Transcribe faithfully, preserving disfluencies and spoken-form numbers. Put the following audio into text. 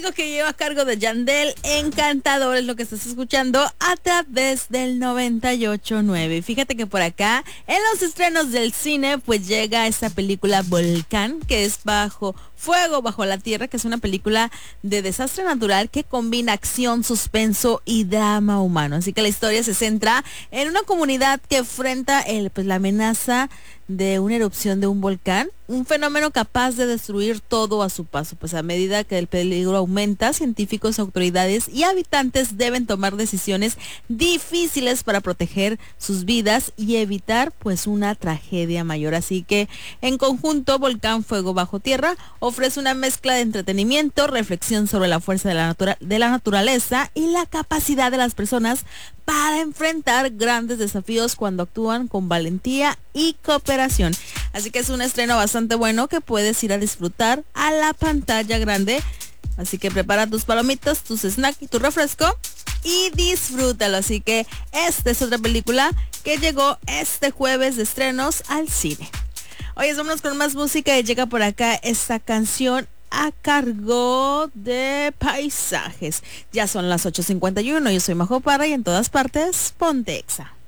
algo que lleva a cargo de Yandel, Encantador, es lo que estás escuchando a través del noventa y ocho punto nueve. Fíjate que por acá, en los estrenos del cine, pues llega esta película Volcán, que es bajo fuego, bajo la tierra, que es una película de desastre natural que combina acción, suspenso y drama humano. Así que la historia se centra en una comunidad que enfrenta el, pues, la amenaza de una erupción de un volcán, un fenómeno capaz de destruir todo a su paso. Pues a medida que el peligro aumenta, científicos, autoridades y habitantes deben tomar decisiones difíciles para proteger sus vidas y evitar pues una tragedia mayor. Así que en conjunto, Volcán Fuego Bajo Tierra ofrece una mezcla de entretenimiento, reflexión sobre la fuerza de la, natura- de la naturaleza y la capacidad de las personas para enfrentar grandes desafíos cuando actúan con valentía y cooperación. Así que es un estreno bastante bueno que puedes ir a disfrutar a la pantalla grande. Así que prepara tus palomitas, tus snacks y tu refresco y disfrútalo. Así que esta es otra película que llegó este jueves de estrenos al cine. Oye, vámonos con más música y llega por acá esta canción a cargo de Paisajes. Ya son las ocho cincuenta y uno, yo soy Majo Parra y en todas partes, ponte Exa.